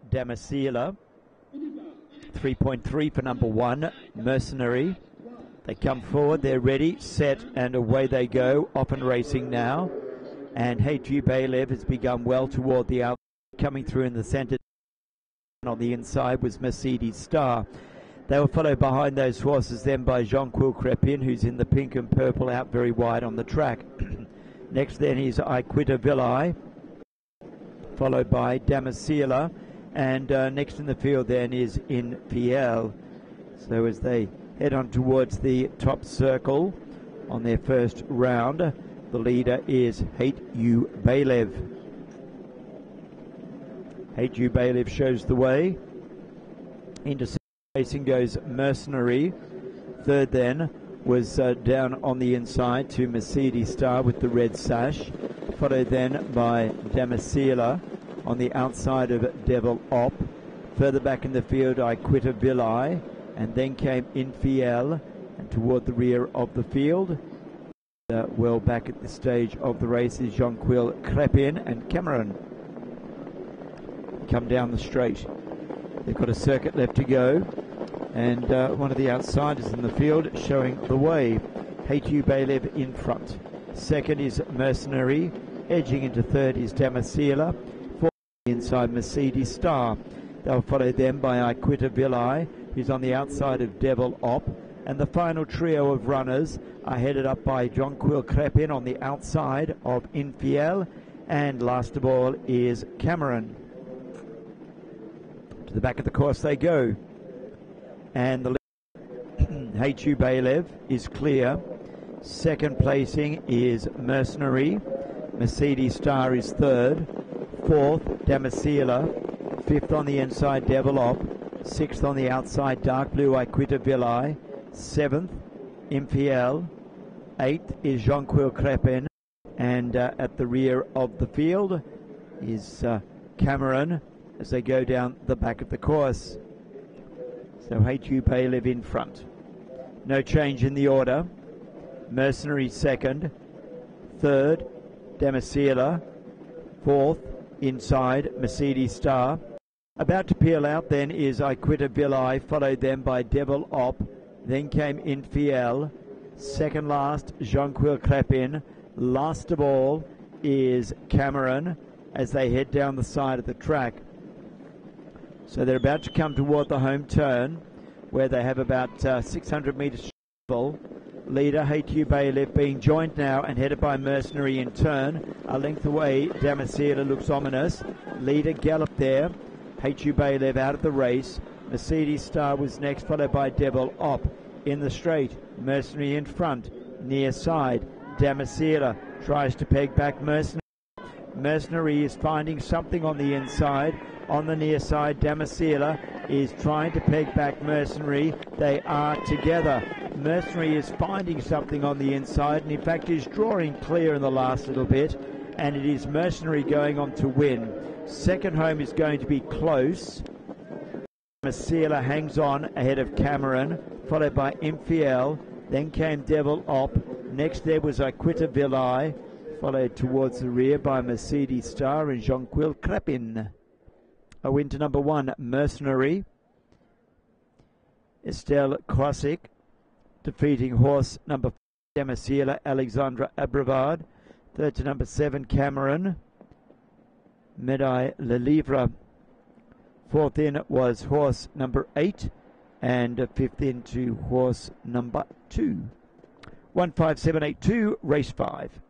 Damasila. 3.3 for number 1, Mercenary. They come forward, they're ready, set, and away they go. Off and racing now. And H.U. Bailev has begun well toward the outside. Coming through in the centre. On the inside was Mercedes Star. They were followed behind those horses then by Jonquil Crepin, who's in the pink and purple, out very wide on the track. Next then is Iquita Villi, followed by Damasila. And next in the field then is Infiel. So as they head on towards the top circle on their first round, the leader is H.U. Bailev. H.U. Bailev shows the way. Into racing goes Mercenary. Third then was down on the inside to Mercedes Star with the red sash. Followed then by Damasila on the outside of Devil Op. Further back in the field, Iquita Villi. And then came Infiel. And toward the rear of the field, well back at the stage of the race is Jonquil Crepin and Cameron. Come down the straight. They've got a circuit left to go, and one of the outsiders in the field showing the way. H.U. Bailev in front. Second is Mercenary. Edging into third is Damasila. Fourth inside Mercedes Star. They'll follow them by Iquita Villi, who's on the outside of Devil Op. And the final trio of runners are headed up by Jonquil Crepin on the outside of Infiel. And last of all is Cameron. To the back of the course they go, and the H.U. Bailev is clear. Second placing is Mercenary. Mercedes Star is third. Fourth, Damasila. Fifth on the inside, Devil Op. Sixth on the outside, Dark Blue, Iquita Villi. Seventh, Infiel. Eighth is Jonquil Crepin, and at the rear of the field is Cameron, as they go down the back of the course. So H.U. Bailev in front. No change in the order. Mercenary second. Third, Damasila. Fourth, inside, Mercedes Star. About to peel out then is Iquita Villi, followed then by Devil Op. Then came Infiel. Second last, Jonquil Crepin. Last of all is Cameron, as they head down the side of the track. So they're about to come toward the home turn, where they have about 600 metres to travel. Leader H.U. Bailev being joined now and headed by Mercenary in turn. A length away, Damasila looks ominous. Leader galloped there. H.U. Bailev out of the race. Mercedes Star was next, followed by Devil Op. In the straight, Mercenary in front. Near side, Damasila tries to peg back Mercenary. Mercenary is finding something on the inside. On the near side, Damasila is trying to peg back Mercenary. They are together. Mercenary is finding something on the inside, and in fact is drawing clear in the last little bit, and it is Mercenary going on to win. Second home is going to be close. Damasila hangs on ahead of Cameron, followed by Infiel. Then came Devil Op. Next there was Iquita Villi, followed towards the rear by Mercedes Star and Jonquil Crepin. A win to number 1, Mercenary. Estelle Croisic defeating horse number 4, Damasila, Alexandra Abrevard. Third to number 7, Cameron, Médaille Le Livre. Fourth in was horse number 8, and fifth in to horse number 2. 15782, race 5.